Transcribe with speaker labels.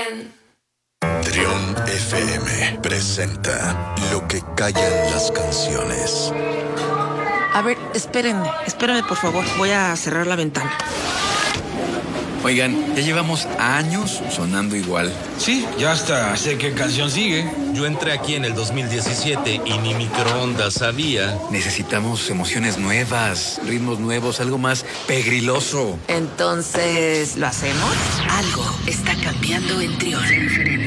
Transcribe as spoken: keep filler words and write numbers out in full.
Speaker 1: Trión.
Speaker 2: Trión F M presenta Lo que callan las canciones.
Speaker 3: A ver, espérenme, espérenme por favor, voy a cerrar la ventana.
Speaker 4: Oigan, ya llevamos años sonando igual.
Speaker 5: Sí, ya hasta sé qué canción sigue.
Speaker 6: Yo entré aquí en el dos mil diecisiete y ni microondas sabía.
Speaker 4: Necesitamos emociones nuevas, ritmos nuevos, algo más pegriloso.
Speaker 3: Entonces, ¿lo hacemos?
Speaker 1: Algo está cambiando en Trión.